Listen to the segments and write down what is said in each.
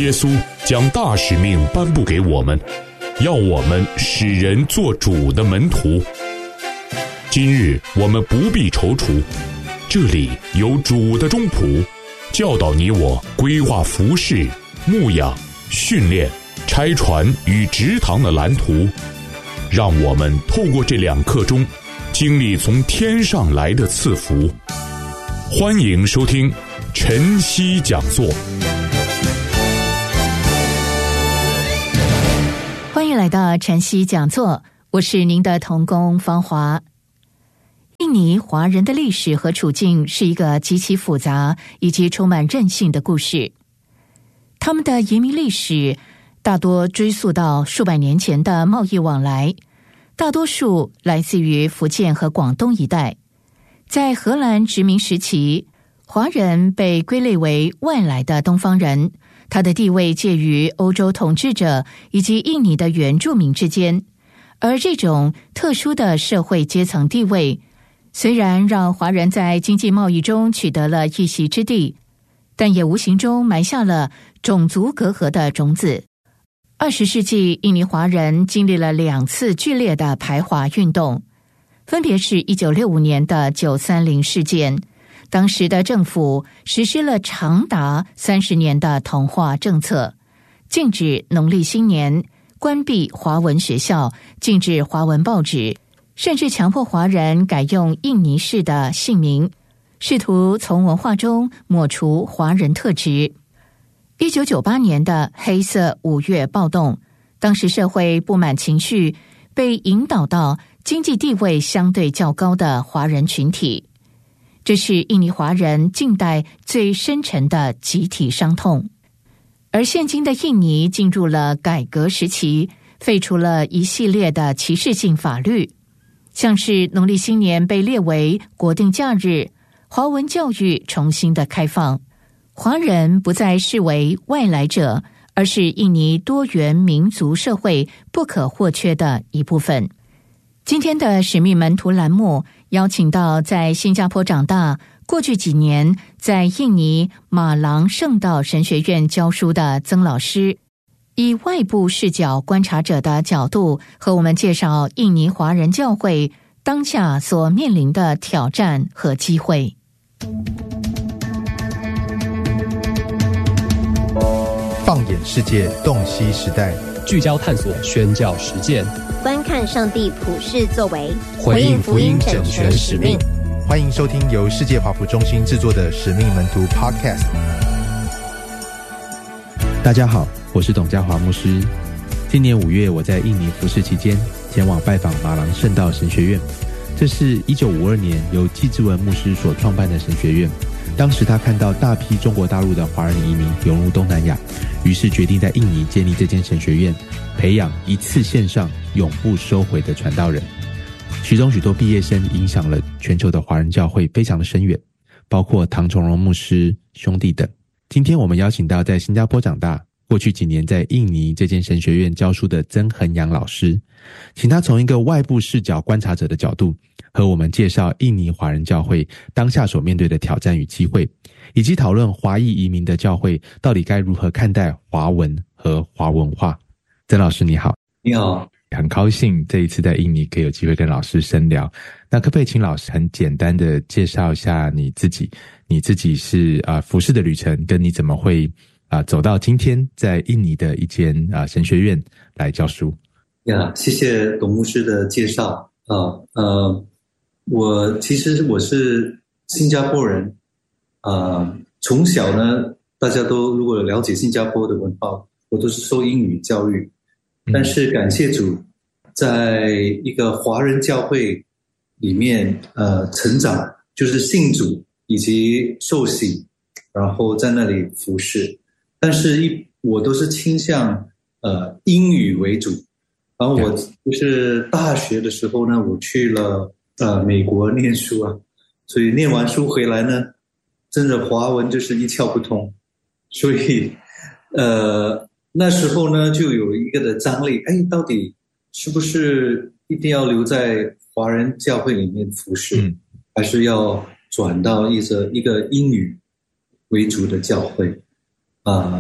耶稣将大使命颁布给我们，要我们使人做主的门徒。今日我们不必踌躇，这里有主的中仆，教导你我规划服事、牧养、训练、拆船与植堂的蓝图，让我们透过这2课中经历从天上来的赐福。欢迎收听晨曦讲座。 欢迎来到晨曦讲座，我是您的同工芳华。印尼华人的历史和处境是一个极其复杂以及充满韧性的故事。他们的移民历史大多追溯到数百年前的贸易往来，大多数来自于福建和广东一带。在荷兰殖民时期，华人被归类为外来的东方人，他的地位介于欧洲统治者以及印尼的原住民之间。而这种特殊的社会阶层地位，虽然让华人在经济贸易中取得了一席之地，但也无形中埋下了种族隔阂的种子。20世纪，印尼华人经历了2次剧烈的排华运动，分别是1965年的930事件，当时的政府实施了长达30年的同化政策，禁止农历新年，关闭华文学校，禁止华文报纸，甚至强迫华人改用印尼式的姓名，试图从文化中抹除华人特质。1998年的黑色5月暴动，当时社会不满情绪被引导到经济地位相对较高的华人群体，这是印尼华人近代最深沉的集体伤痛。而现今的印尼进入了改革时期，废除了一系列的歧视性法律，像是农历新年被列为国定假日，华文教育重新的开放，华人不再视为外来者，而是印尼多元民族社会不可或缺的一部分。今天的使命门徒栏目邀请到在新加坡长大，过去几年在印尼马郎圣道神学院教书的曾老师，以外部视角观察者的角度和我们介绍印尼华人教会当下所面临的挑战和机会。 放眼世界，洞悉时代， 聚焦探索宣教实践， 观看上帝普世作为， 回应福音整全使命。欢迎收听由世界华福中心制作的使命门徒 Podcast。 大家好，我是董家华牧师。今年5月，我在印尼服事期间前往拜访马郎圣道神学院，这是1952年由季志文牧师所创办的神学院。当时他看到大批中国大陆的华人移民涌入东南亚，于是决定在印尼建立这间神学院，培养一次线上永不收回的传道人。其中许多毕业生影响了全球的华人教会非常的深远，包括唐崇荣牧师兄弟等。今天我们邀请到在新加坡长大，过去几年在印尼这间神学院教书的曾恒阳老师，请他从一个外部视角观察者的角度，和我们介绍印尼华人教会当下所面对的挑战与机会，以及讨论华裔移民的教会到底该如何看待华文和华文化。曾老师你好。 你好， 很高兴这一次在印尼可以有机会跟老师深聊。那可不可以请老师很简单的介绍一下你自己？你自己是服事的旅程，跟你怎么会走到今天在印尼的一间神学院来教书？ 谢谢董牧师的介绍。我是新加坡人，从小呢，大家都如果了解新加坡的文化，我都是受英语教育。但是感谢主，在一个华人教会里面成长，就是信主以及受洗，然后在那里服事。但是我都是倾向英语为主。然后我就是大学的时候呢，我去了美国念书啊，所以念完书回来呢，真的华文就是一窍不通。所以那时候呢，就有一个的张力，到底是不是一定要留在华人教会里面服事，还是要转到一个英语为主的教会？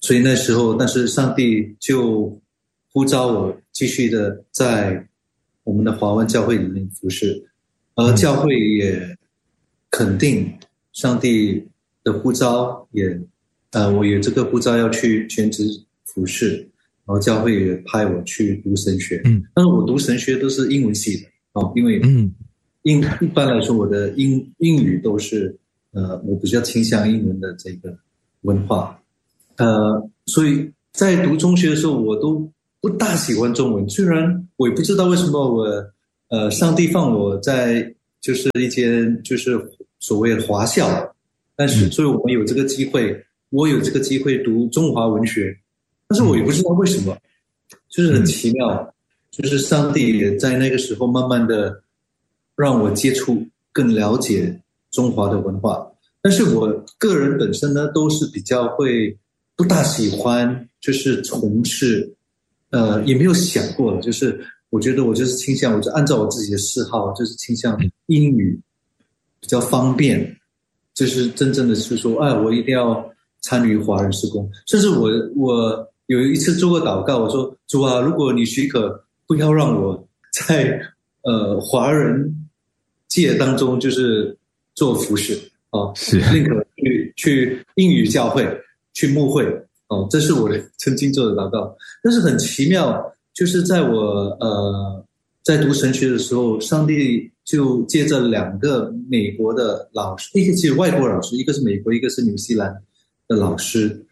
所以那时候，但是上帝就呼召我继续的在我们的华文教会里面服侍，而教会也肯定上帝的呼召，也我有这个呼召要去全职服侍，然后教会也派我去读神学。但是我读神学都是英文系的因为一般来说我的英语都是我比较倾向英文的这个文化。所以在读中学的时候，我都不大喜欢中文。虽然我也不知道为什么我上帝放我在就是一间就是所谓的华校，但是所以我有这个机会读中华文学，但是我也不知道为什么，就是很奇妙，就是上帝也在那个时候慢慢的让我接触更了解中华的文化。但是我个人本身呢，都是比较会不大喜欢就是从事也没有想过，就是我觉得我就是倾向，我就按照我自己的嗜好，就是倾向英语比较方便，就是真正的是说我一定要参与华人事工。甚至我有一次做过祷告，我说主啊，如果你许可，不要让我在华人界当中就是做服侍是宁可去英语教会去牧会这是我曾经做的祷告。但是很奇妙，就是在我在读神学的时候，上帝就借着2个美国的老师，一个是外国老师，一个是美国，一个是纽西兰的老师，